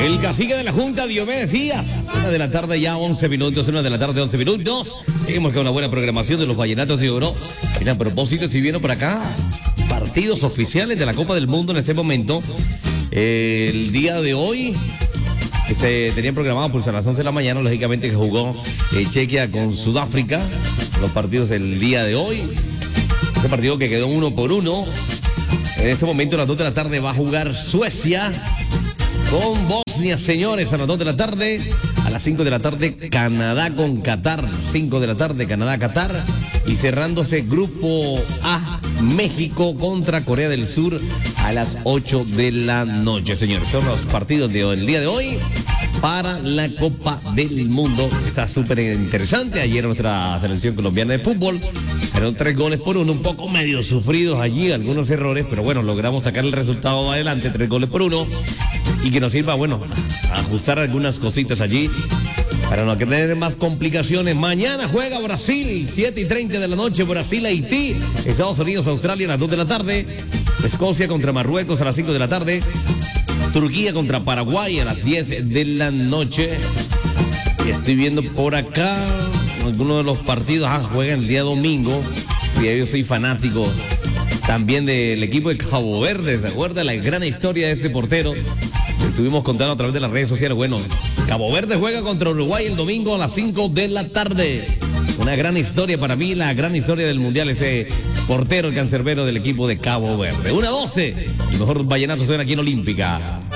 El cacique de la Junta, Diomedes Díaz. 1 de la tarde ya 11 minutos, 1 de la tarde 11 minutos. Seguimos con una buena programación de los Vallenatos de Oro. Mira, a propósito, si vieron por acá, partidos oficiales de la Copa del Mundo en ese momento. El día de hoy, que se tenían programado por a las 11 de la mañana, lógicamente que jugó Chequia con Sudáfrica. Los partidos el día de hoy. Este partido que quedó 1-1. En ese momento a las 2 de la tarde va a jugar Suecia con Bosnia, señores, a las 2 de la tarde. A las 5 de la tarde, Canadá con Qatar. 5 de la tarde, Canadá-Qatar. Y cerrándose grupo A, México contra Corea del Sur a las 8 de la noche, señores. Son los partidos del día de hoy para la Copa del Mundo. Está súper interesante. Ayer nuestra selección colombiana de fútbol eran 3-1, un poco medio sufridos allí, algunos errores, pero bueno, logramos sacar el resultado adelante, 3-1, y que nos sirva, bueno, a ajustar algunas cositas allí para no tener más complicaciones. Mañana juega Brasil, 7:30 de la noche, Brasil-Haití, Estados Unidos-Australia a las 2 de la tarde, Escocia contra Marruecos a las 5 de la tarde, Turquía contra Paraguay a las 10 de la noche. Y estoy viendo por acá algunos de los partidos. Juegan el día domingo. Y yo soy fanático también del equipo de Cabo Verde. ¿Se acuerda la gran historia de ese portero? Estuvimos contando a través de las redes sociales. Bueno, Cabo Verde juega contra Uruguay el domingo a las 5 de la tarde. Una gran historia para mí, la gran historia del Mundial, ese portero, el cancerbero del equipo de Cabo Verde. 1-12. El mejor vallenato suena aquí en Olímpica.